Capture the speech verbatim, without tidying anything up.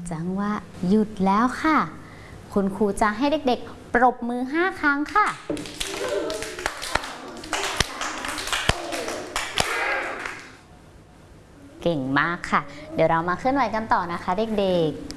จังหวะหยุดแล้วค่ะคุณครูจะให้เด็กๆปรบมือห้าครั้งค่ะเก่งมากค่ะเดี๋ยวเรามาเคลื่อนไหวกันต่อนะคะเด็กๆ